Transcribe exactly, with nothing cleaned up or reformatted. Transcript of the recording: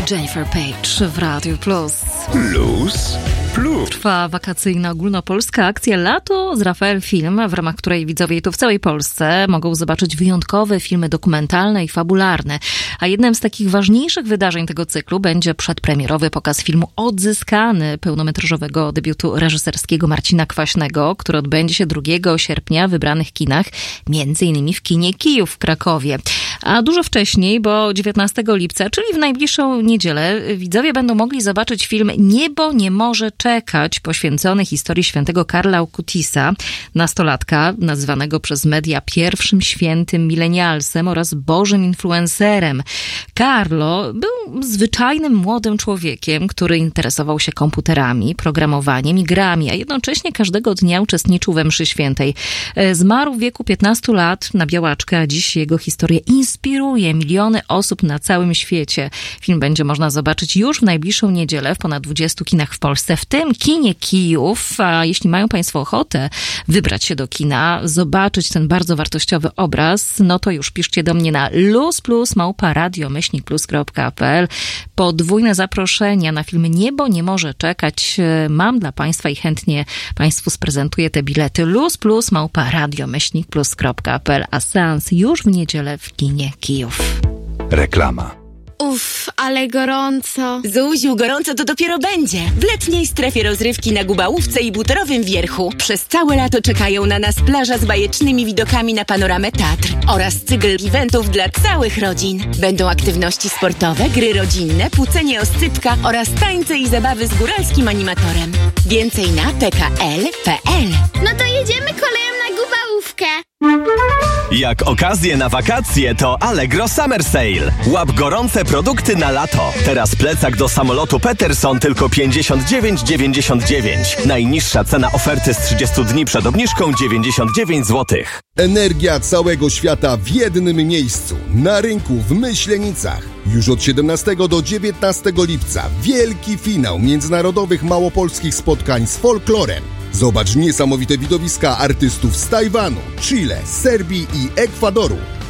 Jennifer Page w Radio Plus. Plus, plus. Trwa wakacyjna ogólnopolska akcja Lato z Rafael Film, w ramach której widzowie tu w całej Polsce mogą zobaczyć wyjątkowe filmy dokumentalne i fabularne. A jednym z takich ważniejszych wydarzeń tego cyklu będzie przedpremierowy pokaz filmu Odzyskany, pełnometrażowego debiutu reżyserskiego Marcina Kwaśnego, który odbędzie się drugiego sierpnia w wybranych kinach, między innymi w kinie Kijów w Krakowie. A dużo wcześniej, bo dziewiętnastego lipca, czyli w najbliższą niedzielę, widzowie będą mogli zobaczyć film Niebo nie może czekać, poświęcony historii świętego Karla Aukutisa, nastolatka nazywanego przez media pierwszym świętym milenialsem oraz bożym influencerem. Carlo był zwyczajnym młodym człowiekiem, który interesował się komputerami, programowaniem i grami, a jednocześnie każdego dnia uczestniczył we mszy świętej. Zmarł w wieku piętnastu lat na białaczkę, a dziś jego historię inspiruje miliony osób na całym świecie. Film będzie można zobaczyć już w najbliższą niedzielę w ponad dwudziestu kinach w Polsce, w tym kinie Kijów. A jeśli mają Państwo ochotę wybrać się do kina, zobaczyć ten bardzo wartościowy obraz, no to już piszcie do mnie na luzplus małpa radio myślnik plus kropka p l. Podwójne zaproszenia na film Niebo nie może czekać mam dla Państwa i chętnie Państwu sprezentuję te bilety. luzplus małpa radio myślnik plus kropka p l, a seans już w niedzielę w kinie Kijów. Reklama. Uff, ale gorąco. Zuziu, gorąco to dopiero będzie. W letniej strefie rozrywki na Gubałówce i Butorowym Wierchu przez całe lato czekają na nas plaża z bajecznymi widokami na panoramę Tatr oraz cykl eventów dla całych rodzin. Będą aktywności sportowe, gry rodzinne, płócenie oscypka oraz tańce i zabawy z góralskim animatorem. Więcej na p k l kropka p l. No to jedziemy koleją na Gubałówkę. Jak okazję na wakacje, to Allegro Summer Sale. Łap gorące produkty na lato. Teraz plecak do samolotu Peterson tylko pięćdziesiąt dziewięć dziewięćdziesiąt dziewięć. Najniższa cena oferty z trzydziestu dni przed obniżką dziewięćdziesiąt dziewięć złotych. Energia całego świata w jednym miejscu. Na rynku w Myślenicach. Już od siedemnastego do dziewiętnastego lipca wielki finał międzynarodowych małopolskich spotkań z folklorem. Zobacz niesamowite widowiska artystów z Tajwanu, Chile, Serbii i Ekwadoru.